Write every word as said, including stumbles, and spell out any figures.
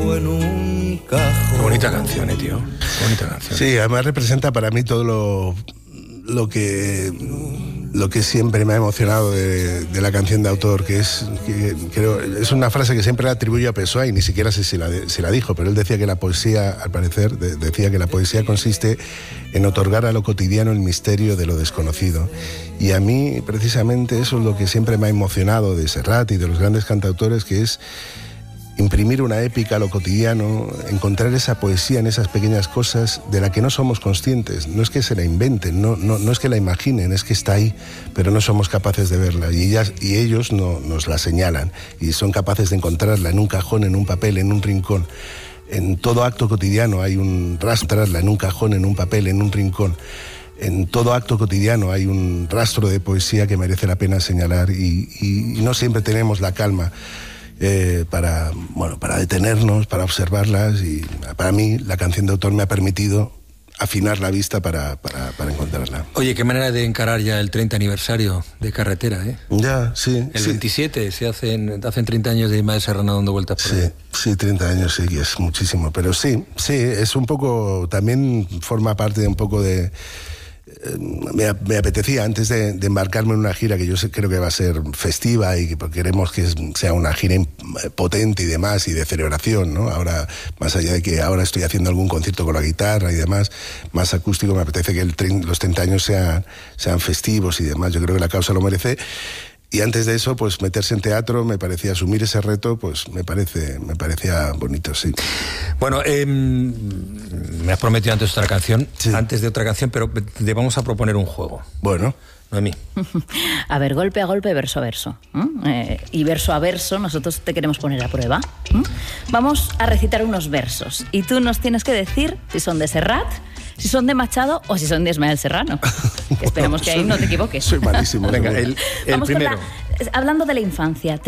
dejo en un cajón. Qué bonita canción, eh, tío. Qué bonita canción. Sí, además representa para mí todo lo, lo que lo que siempre me ha emocionado de, de la canción de autor, que es que, creo, es una frase que siempre le atribuyo a Pessoa y ni siquiera sé si la, si la dijo, pero él decía que la poesía, al parecer, de, decía que la poesía consiste en otorgar a lo cotidiano el misterio de lo desconocido. Y a mí, precisamente, eso es lo que siempre me ha emocionado de Serrat y de los grandes cantautores, que es imprimir una épica a lo cotidiano, encontrar esa poesía en esas pequeñas cosas de la que no somos conscientes. No es que se la inventen, no, no, no es que la imaginen, es que está ahí, pero no somos capaces de verla. Y, ellas, y ellos no, nos la señalan y son capaces de encontrarla en un cajón, en un papel, en un rincón. En todo acto cotidiano hay un rastrearla en un cajón, en un papel, en un rincón. En todo acto cotidiano hay un rastro de poesía que merece la pena señalar y, y, y no siempre tenemos la calma Eh, para, bueno, para detenernos, para observarlas, y para mí la canción de autor me ha permitido afinar la vista para, para, para encontrarla. Oye, qué manera de encarar ya el treinta aniversario de Carretera, ¿eh? Ya, sí. El sí. veintisiete, se hacen, hacen treinta años de Ismael Serrano dando vueltas por sí, ahí. Sí, treinta años, sí, es muchísimo, pero sí, sí, es un poco, también forma parte de un poco de... Me, me apetecía, antes de, de embarcarme en una gira que yo sé, creo que va a ser festiva y que queremos que sea una gira potente y demás, y de celebración, ¿no? Ahora, más allá de que ahora estoy haciendo algún concierto con la guitarra y demás, más acústico, me apetece que el, los treinta años sean, sean festivos y demás. Yo creo que la causa lo merece. Y antes de eso, pues meterse en teatro, me parecía asumir ese reto, pues me parece, me parecía bonito, sí. Bueno, eh, me has prometido antes otra canción, sí. antes de otra canción, pero te vamos a proponer un juego. Bueno. Noemí. A ver, golpe a golpe, verso a verso. ¿Mm? Eh, y verso a verso, nosotros te queremos poner a prueba. ¿Mm? Vamos a recitar unos versos y tú nos tienes que decir si son de Serrat, si son de Machado o si son de Ismael Serrano. Que esperemos que ahí no te equivoques. Soy malísimo. Venga, el, el Vamos primero. La, hablando de la infancia.